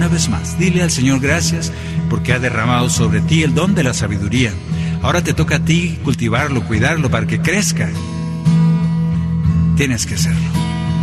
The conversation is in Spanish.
vez más. Dile al Señor gracias porque ha derramado sobre ti el don de la sabiduría. Ahora te toca a ti cultivarlo, cuidarlo para que crezca. Tienes que hacerlo.